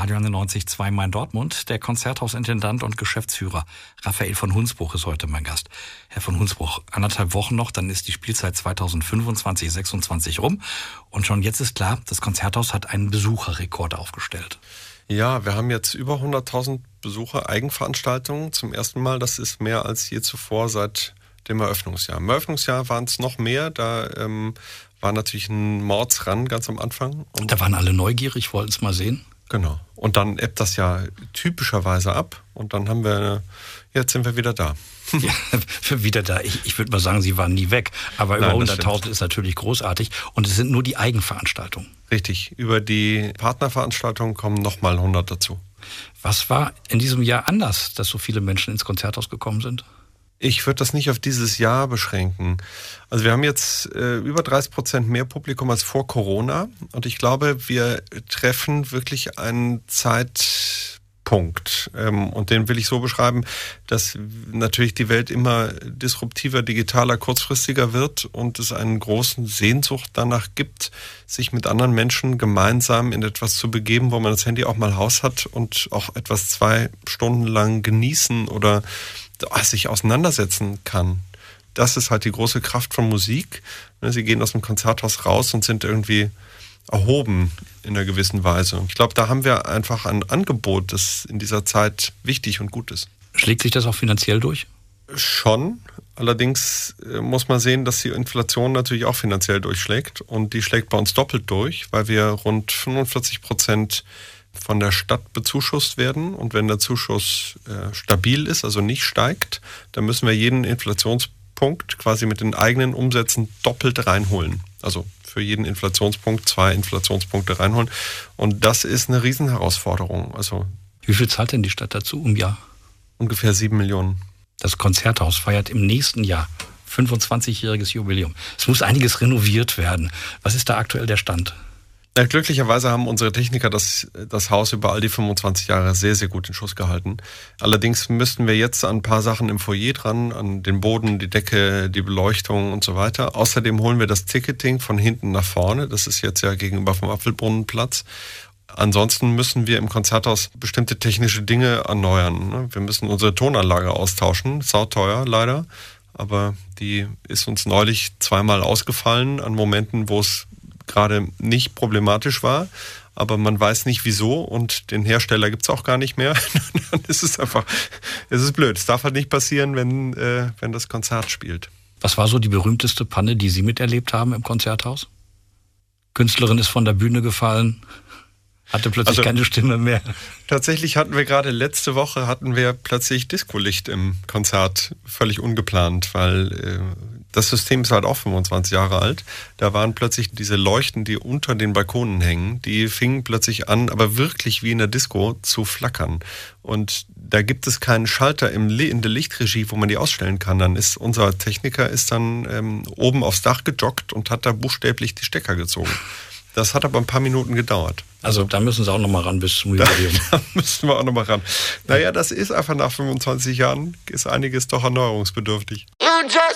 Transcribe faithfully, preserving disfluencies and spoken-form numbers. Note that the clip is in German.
Radio einundneunzig Komma zwei Main-Dortmund. Der Konzerthausintendant und Geschäftsführer Raphael von Hunsbruch ist heute mein Gast. Herr von Hunsbruch, anderthalb Wochen noch, dann ist die Spielzeit zweitausendfünfundzwanzig sechsundzwanzig rum. Und schon jetzt ist klar, das Konzerthaus hat einen Besucherrekord aufgestellt. Ja, wir haben jetzt über hunderttausend Besucher, Eigenveranstaltungen zum ersten Mal. Das ist mehr als je zuvor seit dem Eröffnungsjahr. Im Eröffnungsjahr waren es noch mehr, da ähm, war natürlich ein Mordsrun ganz am Anfang. Und da waren alle neugierig, wollten es mal sehen. Genau. Und dann ebbt das ja typischerweise ab und dann haben wir, jetzt sind wir wieder da. Ja, wieder da. Ich, ich würde mal sagen, Sie waren nie weg. Aber über hunderttausend ist natürlich großartig. Und es sind nur die Eigenveranstaltungen. Richtig. Über die Partnerveranstaltungen kommen nochmal hundert dazu. Was war in diesem Jahr anders, dass so viele Menschen ins Konzerthaus gekommen sind? Ich würde das nicht auf dieses Jahr beschränken. Also wir haben jetzt äh, über dreißig Prozent mehr Publikum als vor Corona. Und ich glaube, wir treffen wirklich einen Zeitpunkt. Ähm, und den will ich so beschreiben, dass natürlich die Welt immer disruptiver, digitaler, kurzfristiger wird und es einen großen Sehnsucht danach gibt, sich mit anderen Menschen gemeinsam in etwas zu begeben, wo man das Handy auch mal aus hat und auch etwas zwei Stunden lang genießen oder sich auseinandersetzen kann. Das ist halt die große Kraft von Musik. Sie gehen aus dem Konzerthaus raus und sind irgendwie erhoben in einer gewissen Weise. Und ich glaube, da haben wir einfach ein Angebot, das in dieser Zeit wichtig und gut ist. Schlägt sich das auch finanziell durch? Schon. Allerdings muss man sehen, dass die Inflation natürlich auch finanziell durchschlägt. Und die schlägt bei uns doppelt durch, weil wir rund fünfundvierzig Prozent von der Stadt bezuschusst werden. Und wenn der Zuschuss äh, stabil ist, also nicht steigt, dann müssen wir jeden Inflationspunkt quasi mit den eigenen Umsätzen doppelt reinholen. Also für jeden Inflationspunkt zwei Inflationspunkte reinholen. Und das ist eine Riesenherausforderung. Also wie viel zahlt denn die Stadt dazu im Jahr? Ungefähr sieben Millionen. Das Konzerthaus feiert im nächsten Jahr fünfundzwanzigjähriges Jubiläum. Es muss einiges renoviert werden. Was ist da aktuell der Stand? Ja, glücklicherweise haben unsere Techniker das, das Haus über all die fünfundzwanzig Jahre sehr, sehr gut in Schuss gehalten. Allerdings müssten wir jetzt an ein paar Sachen im Foyer dran, an den Boden, die Decke, die Beleuchtung und so weiter. Außerdem holen wir das Ticketing von hinten nach vorne. Das ist jetzt ja gegenüber vom Apfelbrunnenplatz. Ansonsten müssen wir im Konzerthaus bestimmte technische Dinge erneuern. Wir müssen unsere Tonanlage austauschen, sauteuer leider. Aber die ist uns neulich zweimal ausgefallen an Momenten, wo es gerade nicht problematisch war, aber man weiß nicht wieso und den Hersteller gibt es auch gar nicht mehr. Dann ist es einfach, es ist blöd. Es darf halt nicht passieren, wenn, äh, wenn das Konzert spielt. Was war so die berühmteste Panne, die Sie miterlebt haben im Konzerthaus? Künstlerin ist von der Bühne gefallen, hatte plötzlich also, keine Stimme mehr. Tatsächlich hatten wir gerade letzte Woche hatten wir plötzlich Discolicht im Konzert, völlig ungeplant, weil äh, das System ist halt auch fünfundzwanzig Jahre alt. Da waren plötzlich diese Leuchten, die unter den Balkonen hängen, die fingen plötzlich an, aber wirklich wie in der Disco zu flackern. Und da gibt es keinen Schalter im, in der Lichtregie, wo man die ausstellen kann. Dann ist unser Techniker ist dann ähm, oben aufs Dach gejoggt und hat da buchstäblich die Stecker gezogen. Das hat aber ein paar Minuten gedauert. Also da müssen Sie auch noch mal ran bis zum Jubiläum. Da, da müssen wir auch noch mal ran. Naja, das ist einfach nach fünfundzwanzig Jahren, ist einiges doch erneuerungsbedürftig. You just